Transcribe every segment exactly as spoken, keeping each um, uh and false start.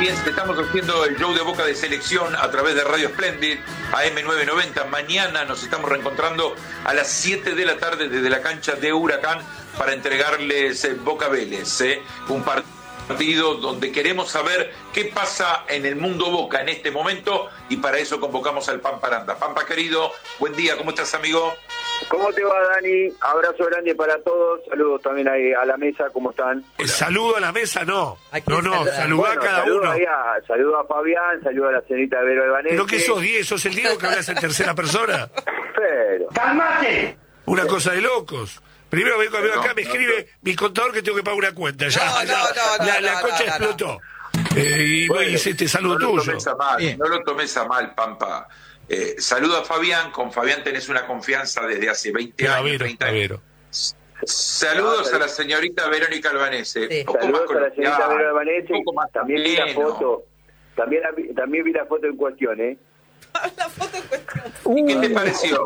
Bien, estamos haciendo el show de Boca de Selección a través de Radio Splendid, A M novecientos noventa. Mañana nos estamos reencontrando a las siete de la tarde desde la cancha de Huracán para entregarles eh, Boca Vélez, eh, un partido donde queremos saber qué pasa en el mundo Boca en este momento, y para eso convocamos al Pampa Aranda. Pampa, querido, buen día, ¿cómo estás, amigo? ¿Cómo te va, Dani? Abrazo grande para todos. Saludos también ahí a la mesa. ¿Cómo están? El saludo a la mesa, no. Aquí No, no, saludar. saludá Bueno, a cada saludo uno. ahí a, saludo a Fabián, saludo a la señorita Vero Albanese. ¿Pero qué sos, Diego? ¿Sos el Diego que hablas en tercera persona? Pero... ¡Cálmate! Una cosa de locos. Primero vengo a ver No, acá, me no, escribe mi contador que tengo que pagar una cuenta. Ya, No, no, ya, no, no, la, no, la no, concha no, no. explotó. Eh, y Bueno, voy y hice este saludo no lo tuyo. tomes a mal, Bien. no lo tomes a mal, Pampa. Eh, saludo a Fabián, con Fabián tenés una confianza desde hace veinte A años, ver, treinta a años. ver. Saludos a la señorita Verónica Albanese. Sí. Un poco Saludos más a la señorita coloquial, Vero Albanese. un poco más También vi la ameno. foto. También, la vi- también vi la foto en cuestión, ¿eh? La foto en cuestión. ¿Y qué te pareció?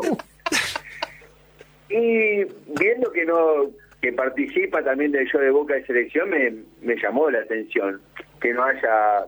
Y viendo que no que participa también del show de Boca de Selección, me, me llamó la atención. Que no haya...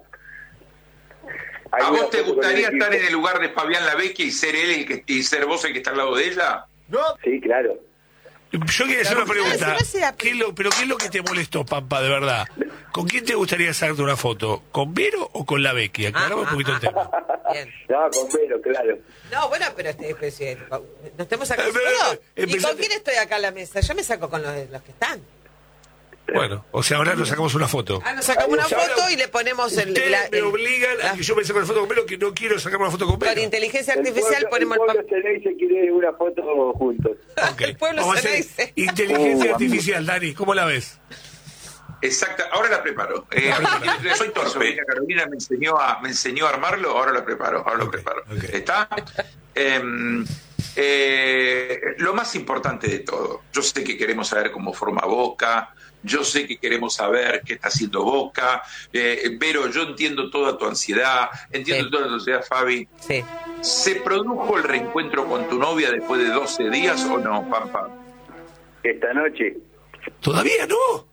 ¿A alguna vos te foto con gustaría el estar equipo. en el lugar de Fabián Lavecchia y ser él el que y ser vos el que está al lado de ella? Sí, claro. Yo quería hacer una pregunta. no, si no sea- ¿Qué es lo, ¿Pero qué es lo que te molestó, Pampa, de verdad? ¿Con quién te gustaría sacarte una foto? ¿Con Vero o con la Becky? Aclaramos un poquito el tema. Bien. No, con Vero, claro. No, bueno, pero este, pues, eh, nos estamos sacando Eh, pero, solo. ¿Y empezaste- con quién estoy acá en la mesa? Yo me saco con los, los que están. Bueno, o sea, ahora nos sacamos una foto. Ah, nos sacamos una Ahora, foto y le ponemos el... Ustedes la- me el- obligan a la- que yo me saque una foto con Vero, que no quiero sacarme una foto con Vero. Con inteligencia El artificial pueblo- ponemos el el... pueblo Ceney se quiere una foto juntos. Ok. El pueblo Vamos a se hacer dice. inteligencia Uh, artificial, Dani, ¿cómo la ves? Exacto, ahora la preparo. Eh, soy torpe. Carolina me enseñó a me enseñó a armarlo, ahora lo preparo, ahora lo Ok, preparo. ok. ¿Está? Eh, eh, lo más importante de todo, yo sé que queremos saber cómo forma Boca, yo sé que queremos saber qué está haciendo Boca, eh, pero yo entiendo toda tu ansiedad, entiendo Sí. toda tu ansiedad, Fabi. Sí. ¿Se produjo el reencuentro con tu novia después de doce días o no, Pampa? Esta noche. ¿Todavía no?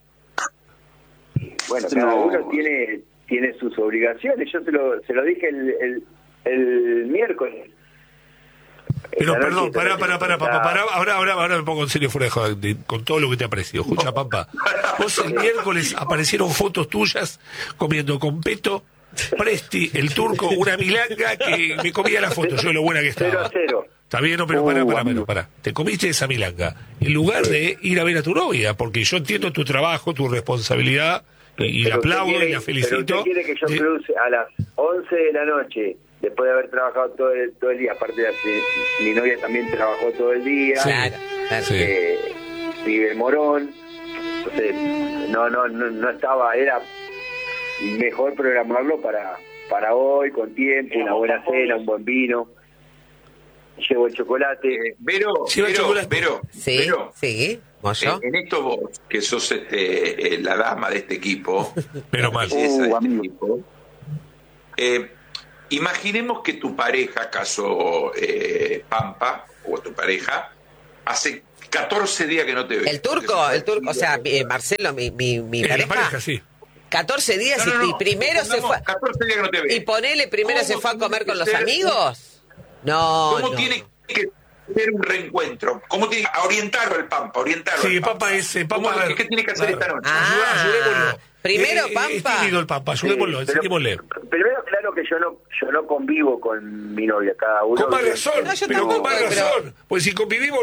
Bueno, No. cada uno tiene tiene sus obligaciones. Yo se lo, se lo dije el, el, el miércoles. Pero Esta perdón, noche, esta pará, noche pará, pará, está- Pampa, pará, ahora, ahora, ahora me pongo en serio fuera de joda, de- con todo lo que te aprecio. Escucha, Pampa, vos el miércoles aparecieron fotos tuyas comiendo con Peto, Presti, el turco, una milanga que me comía la foto, yo lo buena que Cero estaba. a cero. Está bien, no, pero pará, Uh, pará, amigo. pará, pará. Te comiste esa milanga en lugar de ir a ver a tu novia, porque yo entiendo tu trabajo, tu responsabilidad, y, y la Pero usted aplaudo quiere- y la felicito. Pero usted quiere que yo de- cruce a las once de la noche, después de haber trabajado todo el, todo el día. Aparte, de que mi novia también trabajó todo el día. Sí. Claro, claro. Sí. Eh, vive en Morón. Entonces, no, no, no, no estaba, era mejor programarlo para, para hoy, con tiempo, una buena cena, un buen vino. Llevo el chocolate. Eh, Vero, Sí, va Vero, chocolate. Vero, Sí, Vero, sí. ¿Moyo? Eh, en esto vos, que sos este, eh, la dama de este equipo, Menos la mal. princesa de Uh, este amigo. equipo, eh, imaginemos que tu pareja, acaso eh, Pampa, o tu pareja, hace catorce días que no te ve. El turco, el turco, o sea, eh, Marcelo, mi, mi, mi Eh, la pareja, pareja, sí. catorce días No, no, y, no, y primero se supongamos fue... catorce días que no te ve. Y ponele, primero ¿Cómo se fue a tiene comer que con los ser amigos. No, ¿Cómo no. tiene que ser un reencuentro? ¿Cómo tiene que orientarlo el Pampa? Orientarlo Sí, al Pampa es... eh, Pampa, ¿Cómo- a ver, ¿Qué tiene que hacer claro. esta noche? Ah, Ayudá, ayudémoslo. primero, Eh, eh, Pampa. Es tímido el Pampa, ayudémoslo, Sí, pero- enseñémosle. Primero, claro que yo no yo no convivo con mi novia, cada uno. Con más vive- razón, No, yo pero con tampoco, más pero- razón. Pues si convivimos